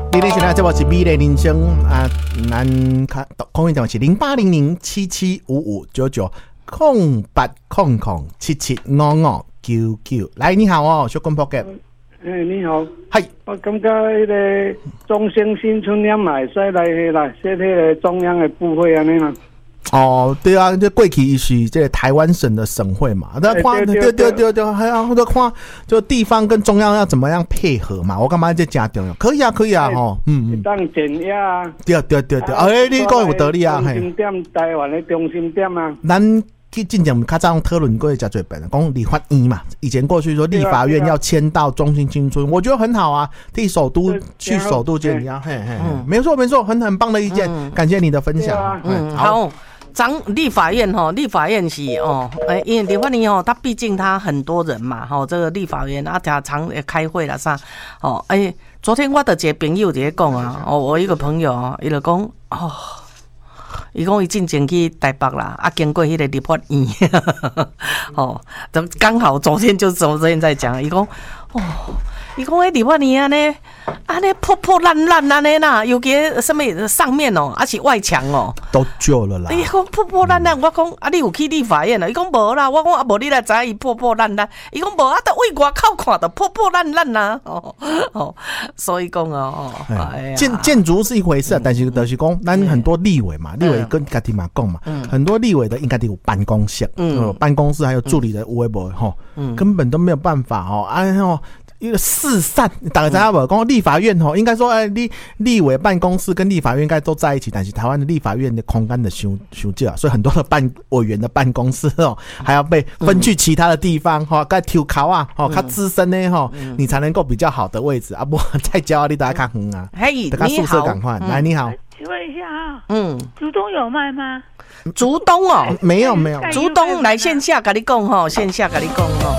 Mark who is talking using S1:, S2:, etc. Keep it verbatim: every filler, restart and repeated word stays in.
S1: 你咧现在这部是美丽人生啊，咱看空运电话是零八零零七七五五九九空八空空七七五五九九。来，你好哦，小公婆嘅。
S2: 诶，你好，
S1: 系，
S2: 我感觉迄个中兴新村也买使来迄啦，说迄个中央的部会安尼啦。
S1: 哦，对啊，这过去是这台湾省的省会嘛，那看对对对对，还有就看就地方跟中央要怎么样配合嘛，我干嘛这加重要？可以啊，可以啊，吼，嗯嗯，
S2: 当减压啊。
S1: 对对对对，哎，你讲有道理啊，
S2: 中心点，台湾的中心点啊。
S1: 咱去进前较早讨论过真侪遍，讲立法院嘛，以前过去说立法院要迁到中心新村，我觉得很好啊，替首都去首都建压，嘿嘿，没错没错，很很棒的意见，感谢你的分享。
S3: 嗯，好。张立法院哈，立法院是哦，哎，因为立法院哦，他毕竟他很多人嘛，吼，这个立法院啊，常常开会啦啥，哦，哎，昨天我的一个朋友在讲啊，哦，我一个朋友啊，伊就讲哦，伊讲伊进前去台北啦，啊，经过迄个立法院，哦，就刚好昨天就昨天在讲，伊讲哦。伊讲迄立法院安尼，安尼破破烂烂安尼啦，尤其什么上面哦，还是外墙哦，
S1: 都旧了啦。
S3: 伊讲破破烂烂，我讲啊，你有去立法院啊？伊讲无啦，我讲啊，无你来知伊破破烂烂。伊讲无啊，得为外口看的破破烂烂啦。哦哦，所以讲哦，
S1: 哎建建筑是一回事，但是就是讲，咱很多立委嘛，立委跟家己嘛讲嘛，很多立委的应该都有办公室，嗯，办公室还有助理的微博吼，根本都没有办法吼，哎吼。一个四散，大家知道不？讲立法院吼，应该说，哎，立立委办公室跟立法院应该都在一起，但是台湾的立法院的空间的修修建，所以很多的办委员的办公室哦，还要被分去其他的地方哈，该抽考啊，哈，较资深呢哈，你才能够比较好的位置啊，不再教你大家看远啊，
S3: 嘿，
S1: 大家宿舍赶快来，你好，
S4: 请问一下啊，
S3: 嗯，
S4: 竹东有卖吗？
S3: 竹东哦，
S1: 没有没有，
S3: 竹东来线下跟你讲吼，线下跟你讲吼。